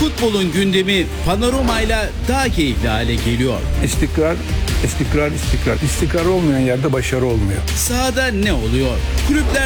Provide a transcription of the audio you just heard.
Futbolun gündemi Panorama'yla daha keyifli hale geliyor. İstikrar, istikrar, istikrar. İstikrar olmayan yerde başarı olmuyor. Sahada ne oluyor? Kulüpler